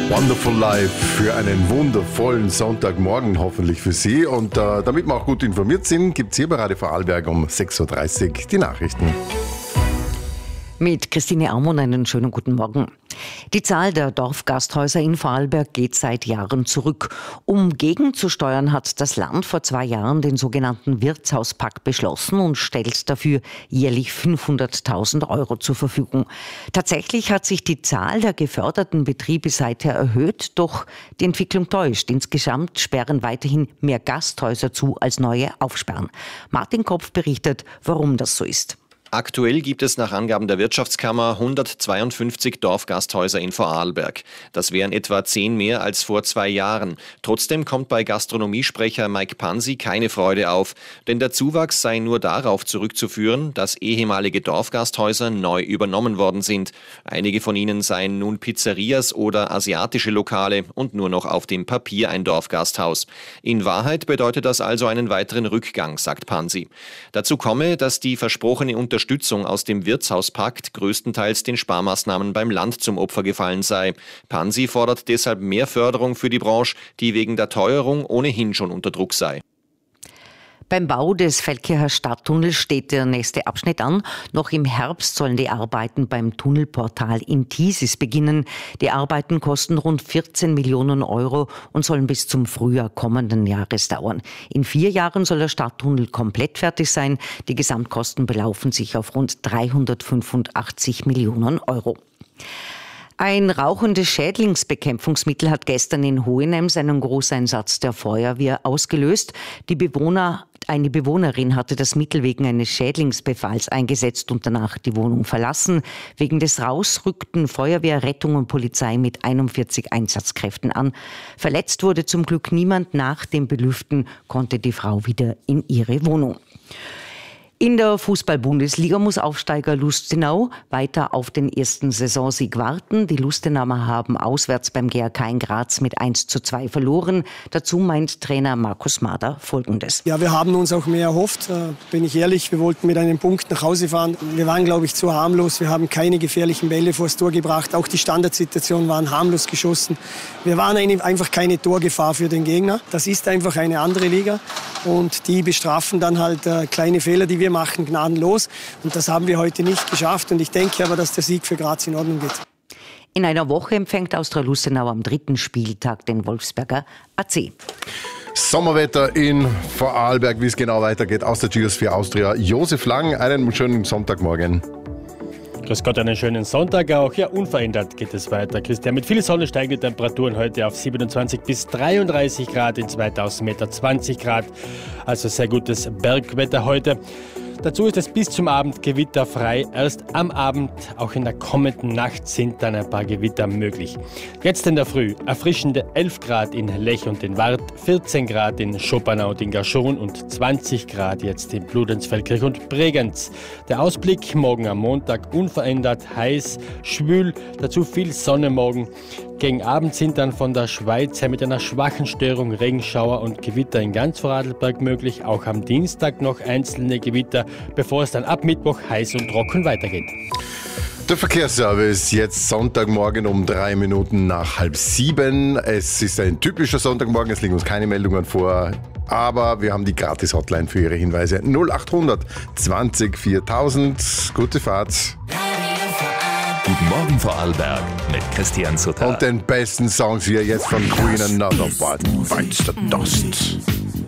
Wonderful Life für einen wundervollen Sonntagmorgen hoffentlich für Sie. Und damit wir auch gut informiert sind, gibt es hier bei Radio Vorarlberg um 6.30 Uhr die Nachrichten. Mit Christine Aumon einen schönen guten Morgen. Die Zahl der Dorfgasthäuser in Vorarlberg geht seit Jahren zurück. Um gegenzusteuern, hat das Land vor 2 Jahren den sogenannten Wirtshauspakt beschlossen und stellt dafür jährlich 500.000 Euro zur Verfügung. Tatsächlich hat sich die Zahl der geförderten Betriebe seither erhöht, doch die Entwicklung täuscht. Insgesamt sperren weiterhin mehr Gasthäuser zu, als neue aufsperren. Martin Kopf berichtet, warum das so ist. Aktuell gibt es nach Angaben der Wirtschaftskammer 152 Dorfgasthäuser in Vorarlberg. Das wären etwa 10 mehr als vor 2 Jahren. Trotzdem kommt bei Gastronomiesprecher Mike Pansi keine Freude auf. Denn der Zuwachs sei nur darauf zurückzuführen, dass ehemalige Dorfgasthäuser neu übernommen worden sind. Einige von ihnen seien nun Pizzerias oder asiatische Lokale und nur noch auf dem Papier ein Dorfgasthaus. In Wahrheit bedeutet das also einen weiteren Rückgang, sagt Pansi. Dazu komme, dass die versprochene Unterstützung aus dem Wirtshauspakt größtenteils den Sparmaßnahmen beim Land zum Opfer gefallen sei. Pansi fordert deshalb mehr Förderung für die Branche, die wegen der Teuerung ohnehin schon unter Druck sei. Beim Bau des Feldkircher Stadttunnels steht der nächste Abschnitt an. Noch im Herbst sollen die Arbeiten beim Tunnelportal in Thiesis beginnen. Die Arbeiten kosten rund 14 Millionen Euro und sollen bis zum Frühjahr kommenden Jahres dauern. In 4 Jahren soll der Stadttunnel komplett fertig sein. Die Gesamtkosten belaufen sich auf rund 385 Millionen Euro. Ein rauchendes Schädlingsbekämpfungsmittel hat gestern in Hohenems einen Großeinsatz der Feuerwehr ausgelöst. Eine Bewohnerin hatte das Mittel wegen eines Schädlingsbefalls eingesetzt und danach die Wohnung verlassen. Wegen des Rauchs rückten Feuerwehr, Rettung und Polizei mit 41 Einsatzkräften an. Verletzt wurde zum Glück niemand. Nach dem Belüften konnte die Frau wieder in ihre Wohnung. In der Fußball-Bundesliga muss Aufsteiger Lustenau weiter auf den ersten Saisonsieg warten. Die Lustenauer haben auswärts beim GRK in Graz mit 1:2 verloren. Dazu meint Trainer Markus Mader Folgendes. Ja, wir haben uns auch mehr erhofft, bin ich ehrlich. Wir wollten mit einem Punkt nach Hause fahren. Wir waren, glaube ich, zu harmlos. Wir haben keine gefährlichen Bälle vors Tor gebracht. Auch die Standardsituationen waren harmlos geschossen. Wir waren einfach keine Torgefahr für den Gegner. Das ist einfach eine andere Liga. Und die bestrafen dann halt kleine Fehler, die wir machen, gnadenlos. Und das haben wir heute nicht geschafft. Und ich denke aber, dass der Sieg für Graz in Ordnung geht. In einer Woche empfängt Austria Lustenau am 3. Spieltag den Wolfsberger AC. Sommerwetter in Vorarlberg, wie es genau weitergeht aus der GS4 Austria. Josef Lang, einen schönen Sonntagmorgen. Grüß Gott, einen schönen Sonntag auch. Ja, unverändert geht es weiter. Christian, mit viel Sonne steigen die Temperaturen heute auf 27 bis 33 Grad, in 2000 Meter 20 Grad. Also sehr gutes Bergwetter heute. Dazu ist es bis zum Abend gewitterfrei. Erst am Abend, auch in der kommenden Nacht, sind dann ein paar Gewitter möglich. Jetzt in der Früh erfrischende 11 Grad in Lech und in Wart, 14 Grad in Schopenau und in Garchon und 20 Grad jetzt in Bludenz, Feldkirch und Bregenz. Der Ausblick morgen am Montag unverändert, heiß, schwül, dazu viel Sonne morgen. Gegen Abend sind dann von der Schweiz her mit einer schwachen Störung Regenschauer und Gewitter in ganz Vorarlberg möglich. Auch am Dienstag noch einzelne Gewitter, bevor es dann ab Mittwoch heiß und trocken weitergeht. Der Verkehrsservice jetzt Sonntagmorgen um 3 Minuten nach 6:30. Es ist ein typischer Sonntagmorgen, es liegen uns keine Meldungen vor. Aber wir haben die Gratis-Hotline für Ihre Hinweise. 0800 20 4000. Gute Fahrt. Guten Morgen Vorarlberg mit Christian Sutter. Und den besten Songs hier jetzt von Queen, Another One Bites the Dust.